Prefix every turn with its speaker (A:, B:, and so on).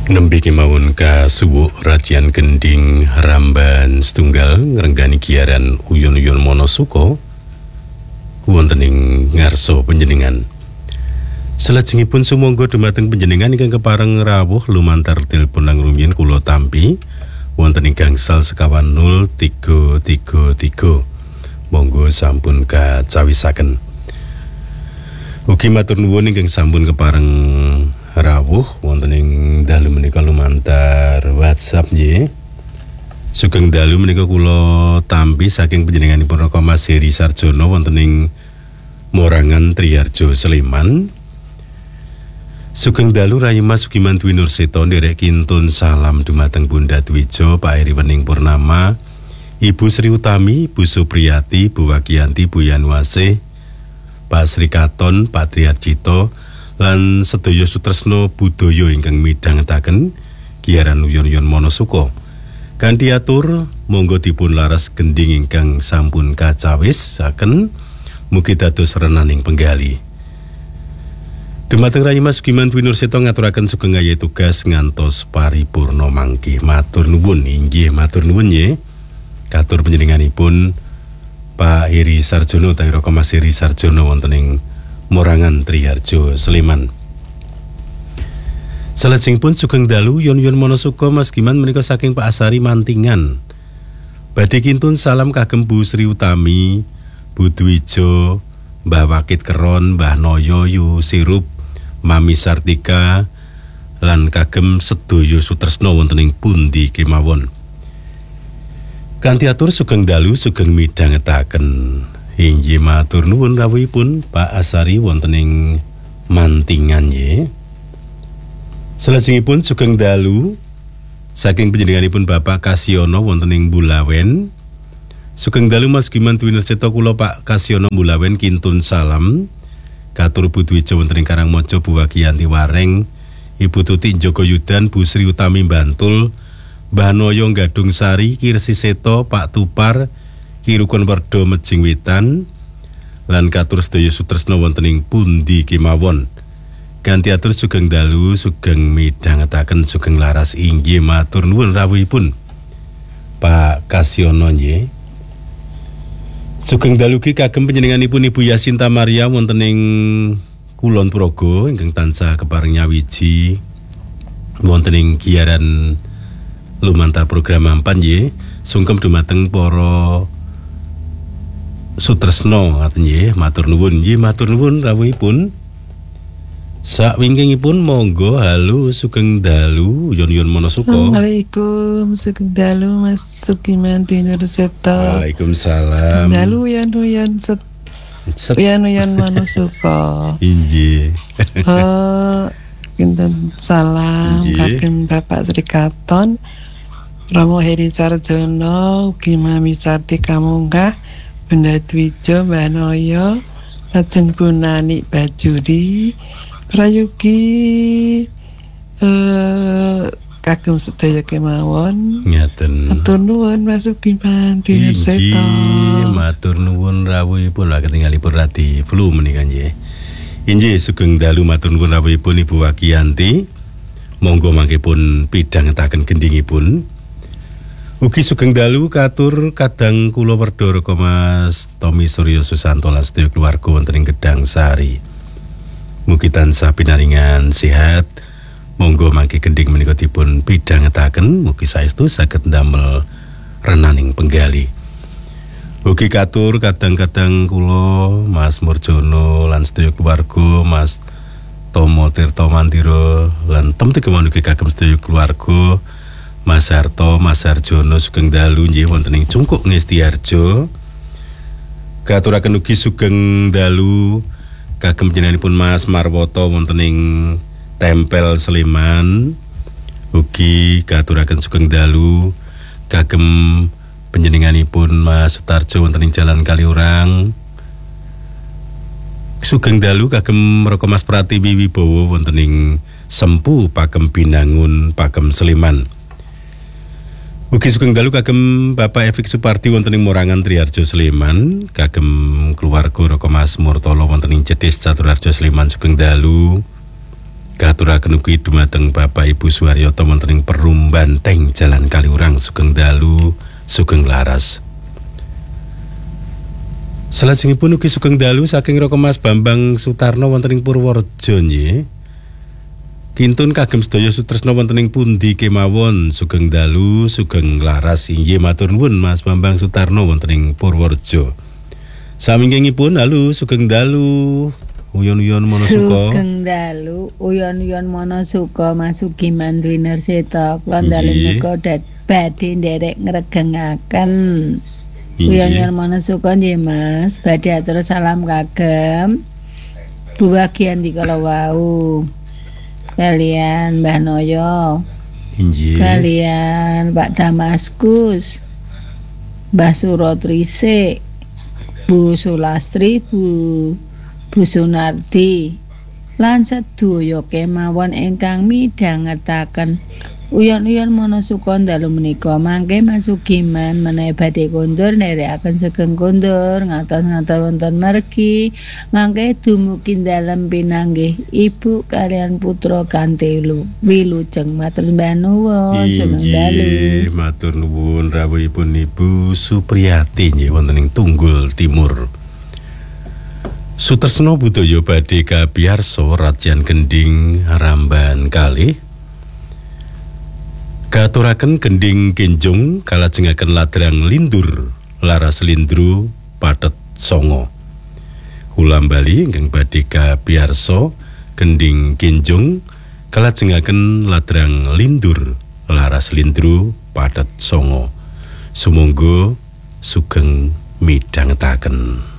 A: Nembe kemawon kasuwuk Rajian Gending Ramban setunggal ngrenggani giaran uyon-uyon Monosuka wonten ing ngarsa panjenengan. Salajengipun sumangga dumateng panjenengan ingkang kepareng rawuh lumantar telepon lang rumiyin kula tampi wonten ing gangsal sekawan 0333. Monggo sampun kacawisaken. Ugi matur nuwun ingkang sampun kepareng rawuh wonten ing dalu menika lumantar WhatsApp nggih. Sugeng dalu menika kula tampi saking panjenenganipun Raka Mas Heri Sarjono wonten ing Morangan Triharjo Sleman. Sugeng dalu Rayi Mas Sugiman Dwi Nurseto nderek kintun salam dumateng Bunda Dwijo, Pak Heri Wening Purnama, Ibu Sri Utami, Ibu Supriyati, Bu Wagiyanti, Bu Yanwase, Pak Sri Katon, Pak Triharjito lan sedaya sutresna budaya ingkang midhangetaken giaran uyon-uyon Monosuka. Kanthi atur monggo dipun laras gending ingkang sampun kacawisaken mugi dados renaning penggali. Dumateng Rayi Mas Sugiman Dwi Nurseto ngaturaken sugeng ayahe tugas ngantos paripurna mangke. Matur nuwun inggih, matur nuwun nggih. Katur panjenenganipun Pak Heri Sarjono utawi Raka Mas Heri Sarjono wonten ing Morangan Triharjo Sleman. Salajengipun sugeng dalu yon-yon Monosuka Mas Giman menika saking Pak Asari Mantingan. Badhe kintun salam kagem Bu Sri Utami, Bu Dwijo, Mbah Wakit Keron, Mbah Noyo Yu Sirup, Mami Sartika lan kagem sedaya sutresna wonten ing pundi kemawon. Kanthi atur sugeng dalu sugeng midhangetaken. Inggih matur nuwun rawuhipun Pak Asari wonten ing Mantingan nggih. Salajengipun sugeng dalu saking panjenenganipun Bapak Kasyono wonten ing Bulawen. Sugeng dalu Mas Giman Dwi Nurseto kula Pak Kasyono Bulawen kintun salam katur Bu Dwijo wonten ing Karangmaja, Bu Wagiyanti Wareng, Ibu Tuti Joko Yudan, Bu Sri Utami Bantul, Mbah Noyo Gadung Sari, Kirsi Seto, Pak Tupar, Kirukon Werdo Mejing Wetan, lan katur sedaya sutresna wonten ing pundi kemawon. Kanthi atur sugeng dalu sugeng midhangetaken sugeng laras inggih matur nuwun rawuhipun Pak Kasyono nggih. Sugeng dalu ki kagem panjenenganipun Ibu Yasinta Maria wonten ing Kulon Progo ingkang tansah kepareng nyawiji wonten ing giaran lumantar program ampan nggih. Sungkem dumateng para sutresna ngaten nggih, matur nuwun nggih, matur nuwun rawuhipun. Sakwingkingipun monggo halu sugeng dalu yon-yon Monosuka.
B: Assalamualaikum, sugeng dalu Mas Sugiman Dwi Nurseto.
A: Waalaikumsalam.
B: Sugeng dalu yon-yon Monosuka.
A: Inggih.
B: Kinten salam kagem Bapak Sri Katon, Romo Heri Sarjono, ugi Mami Sartika Munggah, Bunda Dwijo, Mbah Noyo, lajeng Bu Nani Bajuri, Prayugi kagem sedaya kemawon.
A: Ngaten.
B: Matur nuwun Mas Sugiman Dwi Nurseto.
A: Matur nuwun rawuhipun lah ketinggalipun Radi Flu menika nggih. Inggih sugeng dalu matur nuwun rawuhipun Ibu Wagiyanti. Monggo mangke pun pidhangetaken gendhingipun. Ugi sugeng dalu katur kadang kula Werda Raka Mas Tommy Suryo Susanto lan sedaya keluarga wonten ing Gedang Sari. Mugi tansah pinaringan sehat. Monggo mangke gending menika dipun pidhangetaken mugi saestu saged ndamel renaning penggali. Ugi katur kadang-kadang kula Mas Murjono lan sedaya keluarga, Mas Tomo Tirto Mandira lan temtu kemawon ugi kagem sedaya keluarga, Mas Harto, Mas Harjono sugeng dalu nggih wonten ing Cungkuk Ngestiharjo. Katuraken ugi sugeng dalu kagem panjenenganipun Mas Marwoto wonten ing Tempel Sleman. Ugi katuraken sugeng dalu kagem panjenenganipun Mas Sutarjo wonten ing Jalan Kaliurang. Sugeng dalu kagem Raka Mas Pratiwi Wibowo wonten ing Sempu Pakem Binangun, Pakem Sleman. Ugi sugeng dalu kagem Bapak Evik Supardi wonten ing Morangan Triharjo Sleman, kagem keluarga Raka Mas Murtala wonten ing Jedis Caturharjo Sleman sugeng dalu. Katuraken ugi dumateng Bapak Ibu Suwaryoto wonten ing Perum Banteng Jalan Kaliurang sugeng dalu sugeng laras. Salajengipun ugi sugeng dalu saking Roko Mas Bambang Sutarno wonten ing Purworejo nggih. Kintun kagem sedaya sutresna wonten ing pundi kemawon sugeng dalu sugeng laras inggih matur nuwun Mas Bambang Sutarno wonten ing Purworejo. Saminggengipun halu sugeng dalu uyon-uyon Monasuka.
C: Sugeng dalu uyon-uyon Monasuka Masuki Mandri Nerseta kula dalem menika badhe nderek ngregengaken. Uyon-uyon Monasuka nggih Mas, badhe atur salam kagem bubagian dikala wau. Kalian Mbah Noyo.
A: Inggih.
C: Kalian Pak Damaskus. Mbah Surotrise. Bu Sulastri, Bu Sunardi lan sedaya kemawon ingkang midhangetaken uyon-uyon Monasuka dalu menika mangke masugiman menawi badhe kondur nderekaken sugeng kondur ngatos-ngatos wonten mergi mangke dumugi dalem pinanggih ibu kalian putra kanthi wilujeng matur nuwun sugeng dalu.
A: Matur nuwun rawuhipun Ibu Supriyati nggih wonten ing Tunggul Timur. Sutresna budaya badhe kabiyarsa Rajan Gending Ramban kalih katuraken gending kinjung kalajengaken ladrang lindur laras lindru pathet songo. Ulam bali ingkang badhe kabiyarsa gending kinjung kalajengaken ladrang lindur laras lindru pathet songo. Sumangga sugeng midhangetaken.